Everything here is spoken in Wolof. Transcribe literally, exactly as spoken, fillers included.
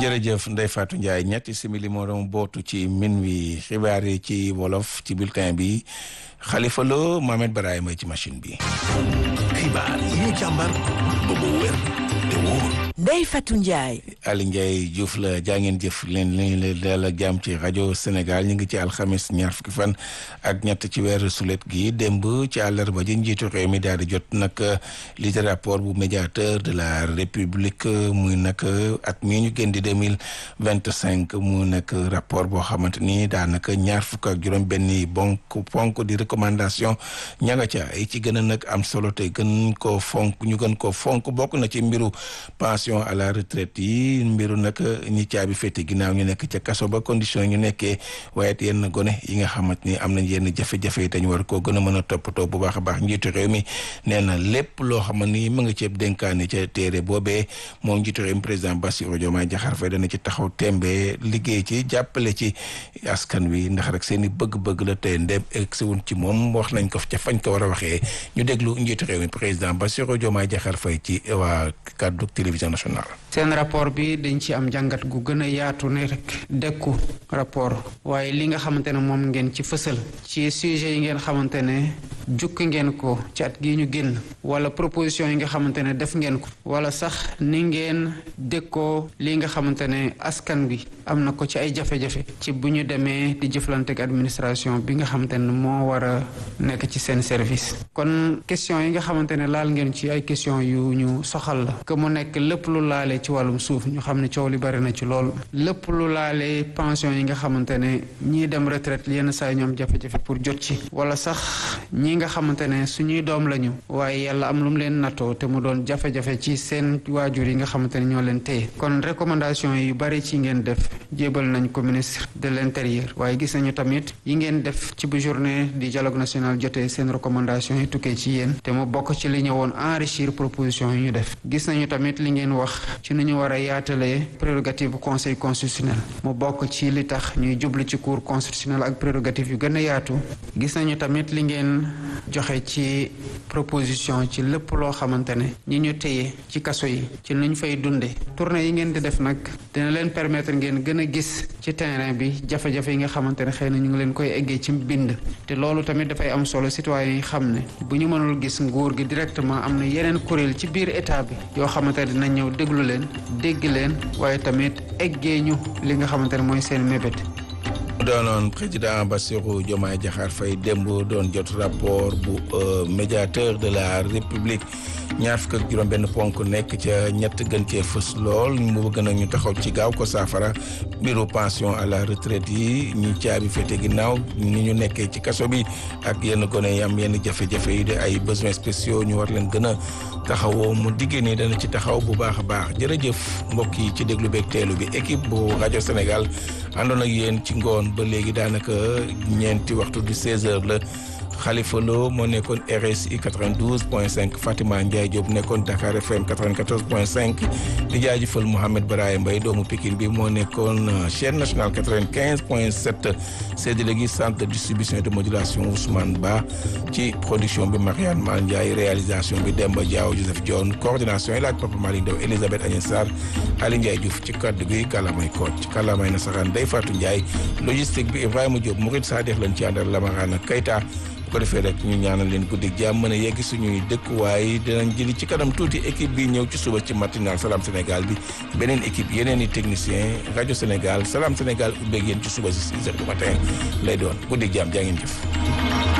jërëjëf Ndeye Fatou Ndiaye ñetti simili moo doon bootu ci min wi xibaar yi ci wolof ci bulletin bi Khalifa Lo Mohamed Baraye mooy ci machine bi. xibaar yi ñu càmbar ba mu wér te wóor. Ndeye Fatou Ndiaye. Ali Ndiaye Diouf la jaa ngeen jëf leen leen leen dal ak jàmm ci rajo Sénégal ñu ngi ci alxamis ñaar fukki fan ak ñett ci weeru sulet gi démb ci àllarba ji njiitu réew mi daal di jot nag li rapport bu médiateur de la république muy nag at mii ñu génn di deux mille vingt cinq mu nekk rapport boo xamante ni daanaka ñaar fukk ak juróom benni bonk ponk di recommandation ña nga ca yi ci gën a nag am solo te gën koo fonk ñu gën koo fonk bokk na ci mbiru pension à la retraite yi mbiru nag ñi caabi féete ginnaaw ñu nekk ca kaso ba condition ñu nekkee waaye it yenn gone yi nga xamante ni am nañ yenn jafe-jafe yi te ñu war koo gën a mën a toppatoo bu baax a baax njiitu réew mi nee na lépp loo xamante ni mu nga ceeb dénkaane ca téere boobee moom njiitu réew mi président Bassirou Diomaye Diakhar Faye dana ci taxaw tembe liggéey ci jàppale ci askan wi ndax rek seen i bëgg-bëgg la te ndem egsiwul ci moom wax nañ ko ca fañ ko war a waxee ñu déglu njiitu réew mi président Bassirou Diomaye Diakhar Faye ci waa kaddu télévision nationale. seen rapport bi dañ ci am jàngat gu gën a yaatu ne rek dekku rapport waaye li nga xamante ne moom ngeen ci fësal ci sujet yi ngeen xamante ne jukki ngeen ko ci at gi ñu génn wala proposition yi nga xamante ne def ngeen ko wala sax ni ngeen dékkoo li nga xamante ne askan bi am na ko ci ay jafe-jafe ci bu ñu demee di jëflante ak administration bi nga xamante ne moo war a nekk ci seen service kon question yi nga xamante ne laal ngeen ci ay question yu ñu soxal la que mu nekk lépp lu laale ci wàllum suuf ñu xam ne coow li bari na ci lool lépp lu laale pension yi nga xamante ne ñii dem retraite yenn saa yi ñoom jafe-jafe pour jot ci wala sax ñi nga xamante ne suñuy doom lañu waaye yàlla am lu mu leen nattoo te mu doon jafe-jafe ci seen waajur yi nga xamante ne ñoo leen téye kon recommandation yu bari ci ngeen def jébal nañ ko ministre de l'intérieur waaye gis nañu tamit yi ngeen def ci bu journée du dialogue national jotee seen recommandation yi tukkee ci yéen te mu bokk ci li ñëwoon enrichir proposition yi ñu def gis nañu tamit li ngeen wax ci nu ñu war a yaatalee prérogative conseil constitutionnel mu bokk ci li tax ñuy jublu ci cour constitutionnel ak prérogative yu gën a yaatu gis nañu tamit li ngeen joxe ci proposition ci lépp loo xamante ne ñi ñu téye ci kaso yi ci nu ñu fay dunde tournée yi ngeen di def nag dina leen permettre ngeen gën a gis ci terrain bi jafe-jafe yi nga xamante ne xëy na ñu ngi leen koy eggee ci bind te loolu tamit dafay am solo citoyen yi xam ne bu ñu mënul gis nguur gi directement am na yeneen kuréel ci biir état bi yoo xamante ne dina ñëw déglu leen dégg leen waaye tamit eggee ñu li nga xamante ne mooy seen mébét. doonoon président Bassirou Diomaye Diakhar Faye démb doon jot rapport bu médiateur de la république ñaar fukk ak juróom benn ponk nekk ca ñett gën cee fës lool mu bëgg nag ñu taxaw ci gaaw ko saafara mbiru pension à la retraite yi ñi caabi féete ginnaaw ni ñu nekkee ci kaso bi ak yenn gone yi am yenn jafe-jafe yi de ay besoins spéciaux ñu war leen gën a taxawoo mu diggée ni dana ci taxaw bu baax a baax jërëjëf mbokk yi ci déglu beeg teelu bi équipe bu rajo Sénégal àndoon ak yéen ci ngoon ba léegi daanaka ñeenti waxtu du seize heures la Khalifa Lo moo nekkoon R S I quatre-vingt-douze point cinq Fatima Ndiaye Diop nekkoon Dakar F M quatre-vingt-quatorze point cinq di jaajëfal Mohamed Baraye Mbaye doomu Pikine bi moo nekkoon chaîne nationale quatre-vingt-quinze point sept séddale gi centre de distribution et de modulation Ousmane Ba ci production bi Mariane Mal Ndiaye réalisation bi Demba Diaw Joseph Dione coordination El Hadj Papa Malick Ndaw Elisabeth Agnès Sarr Ali Ndiaye Diouf ci kaddu gi kàllaamay Kocc ci kàllaamay nasaraan Ndeye Fatou Ndiaye logistique bi Ibrahima Diop Mourid Sadikh lañ ci àndal Lamarana Keita ko defee rek ñu ñaanal leen guddi jàmm mën a yegg suñuy dëkkuwaay dinañ jëli ci kanam tuuti équipe bi ñëw ci suba ci matinal Salam Sénégal bi beneen équipe yeneen i technicien rajo Sénégal Salam Sénégal ubbeeg yéen ci suba si six heures du matin lay doon guddi jàmm jaa ngeen jëf